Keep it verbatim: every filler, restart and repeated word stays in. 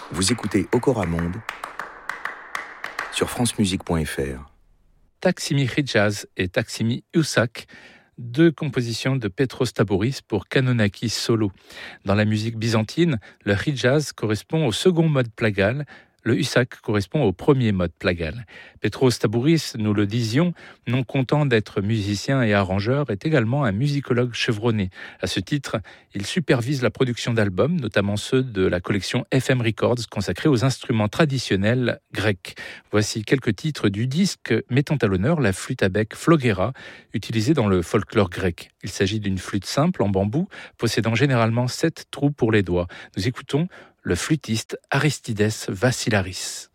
Vous écoutez Okora Monde sur francemusique point f r. Taksimi Hijaz et Taksimi Usak, deux compositions de Petros Tabouris pour Kanonaki solo. Dans la musique byzantine, le Hijaz correspond au second mode plagal, le Usak correspond au premier mode plagal. Petros Tabouris, nous le disions, non content d'être musicien et arrangeur, est également un musicologue chevronné. À ce titre, il supervise la production d'albums, notamment ceux de la collection F M Records consacrée aux instruments traditionnels grecs. Voici quelques titres du disque mettant à l'honneur la flûte à bec Flogera, utilisée dans le folklore grec. Il s'agit d'une flûte simple en bambou, possédant généralement sept trous pour les doigts. Nous écoutons le flûtiste Aristides Vassilaris.